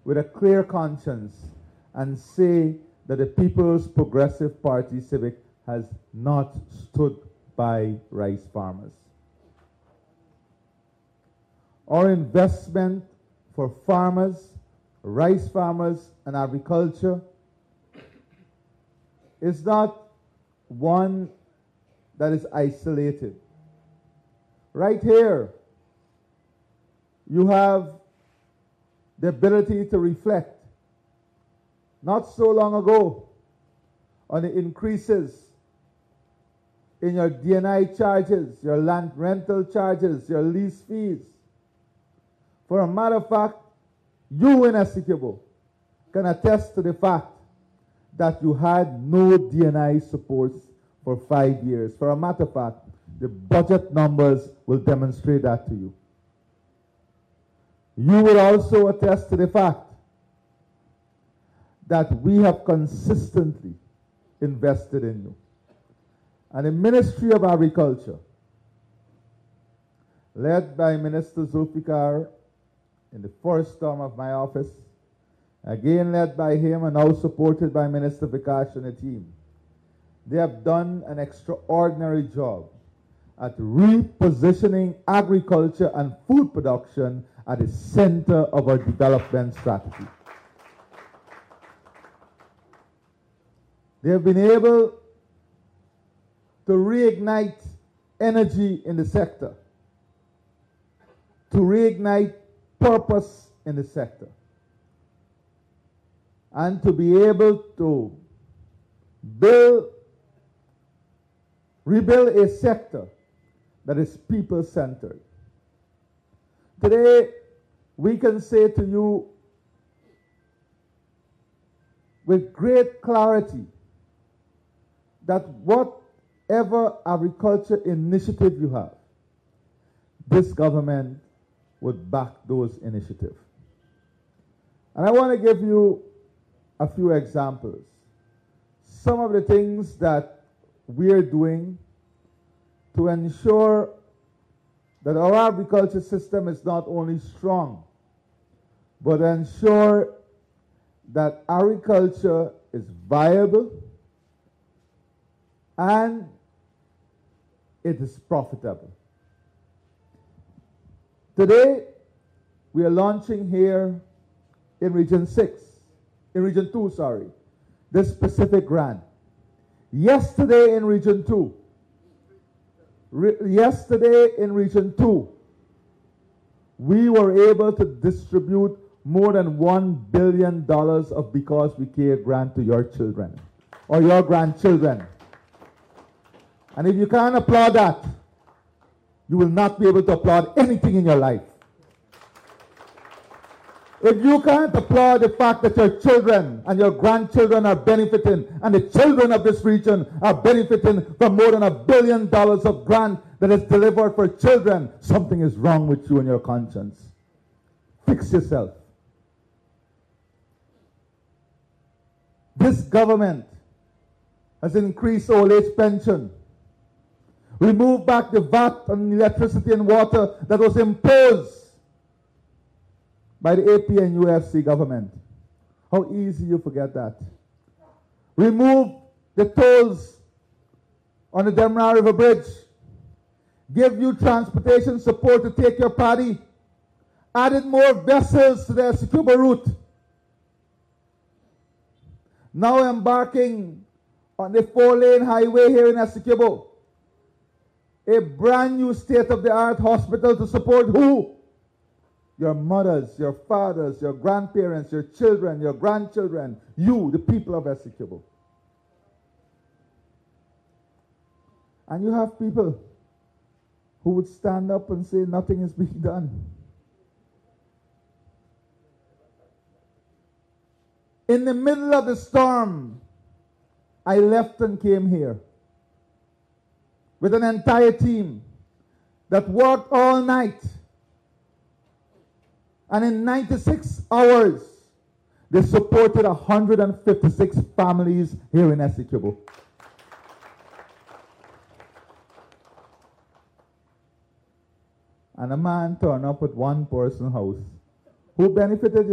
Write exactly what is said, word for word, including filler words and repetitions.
with a clear conscience and say that the People's Progressive Party Civic has not stood by rice farmers. Our investment for farmers, rice farmers, and agriculture is not one that is isolated. Right here, you have the ability to reflect. Not so long ago, on the increases in your D and I charges, your land rental charges, your lease fees. For a matter of fact, you in Essequibo can attest to the fact that you had no D and I supports for five years. For a matter of fact, the budget numbers will demonstrate that to you. You will also attest to the fact that we have consistently invested in you. And the Ministry of Agriculture, led by Minister Zulfikar in the first term of my office, again led by him and now supported by Minister Vikash and the team, they have done an extraordinary job at repositioning agriculture and food production at the center of our development strategy. They have been able to reignite energy in the sector, to reignite purpose in the sector, and to be able to build, rebuild a sector that is people-centered. Today, we can say to you with great clarity that whatever agriculture initiative you have, this government would back those initiatives. And I want to give you a few examples. Some of the things that we're doing to ensure that our agriculture system is not only strong, but ensure that agriculture is viable and it is profitable. Today, we are launching here in Region six, in Region two, sorry, this specific grant. Yesterday in Region two, re yesterday in Region two, we were able to distribute more than one billion dollars of Because We Care grant to your children or your grandchildren. And if you can't applaud that, you will not be able to applaud anything in your life. If you can't applaud the fact that your children and your grandchildren are benefiting, and the children of this region are benefiting from more than a billion dollars of grant that is delivered for children, something is wrong with you and your conscience. Fix yourself. This government has increased old age pension. Remove back the V A T on electricity and water that was imposed by the A P N U F C government. How easy you forget that. Remove the tolls on the Demra River Bridge. Give you transportation support to take your paddy. Added more vessels to the Essequibo route. Now embarking on the four-lane highway here in Essequibo. A brand new state-of-the-art hospital to support who? Your mothers, your fathers, your grandparents, your children, your grandchildren, you, the people of Essequibo. And you have people who would stand up and say nothing is being done. In the middle of the storm, I left and came here with an entire team that worked all night. And in ninety-six hours, they supported one hundred fifty-six families here in Essequibo. And a man turned up at one person's house who benefited